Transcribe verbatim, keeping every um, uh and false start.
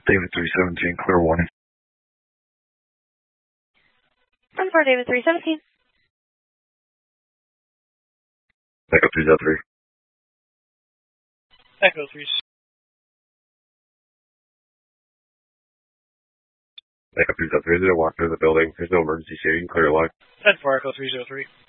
David three seventeen, clear warning. ten four, David three seventeen. Echo three zero three. Echo three. Echo three zero three, did I walk through the building? There's no emergency shading, clear line. ten four, Echo three zero three.